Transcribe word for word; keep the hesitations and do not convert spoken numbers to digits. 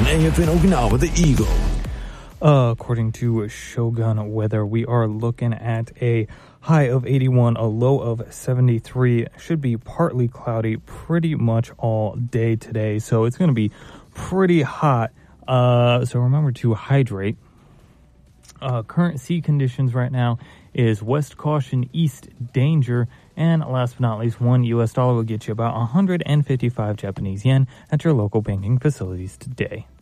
on A F N Okinawa, the Eagle. Uh, according to Shogun Weather, we are looking at a high of eighty-one, a low of seventy-three. Should be partly cloudy pretty much all day today, so it's going to be pretty hot. Uh, so remember to hydrate. Uh, current sea conditions right now is west caution, east danger, and last but not least, one U S dollar will get you about one hundred fifty-five Japanese yen at your local banking facilities today.